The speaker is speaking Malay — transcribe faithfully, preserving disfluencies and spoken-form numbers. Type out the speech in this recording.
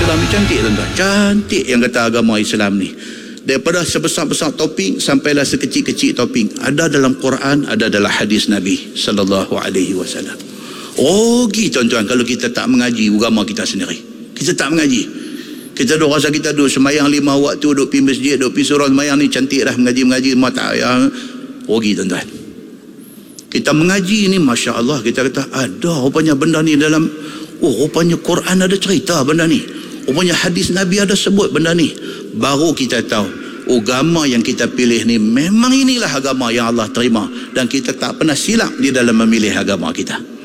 Islam ni cantik tuan-tuan. Cantik yang kata agama Islam ni. Daripada sebesar-besar topik sampailah sekecil-kecil topik. Ada dalam Quran, ada dalam hadis Nabi sallallahu alaihi wasallam. Rugi tuan-tuan kalau kita tak mengaji agama kita sendiri. Kita tak mengaji. Kita duk rasa kita duk semayang lima waktu, duk pergi masjid, duk pergi surau semayang ni cantik dah, mengaji-mengaji mata yang rugi tuan-tuan. Kita mengaji ni Masya Allah, kita kata ada rupanya benda ni dalam, oh rupanya Quran ada cerita benda ni, rupanya hadis Nabi ada sebut benda ni. Baru kita tahu agama yang kita pilih ni memang inilah agama yang Allah terima, dan kita tak pernah silap di dalam memilih agama kita.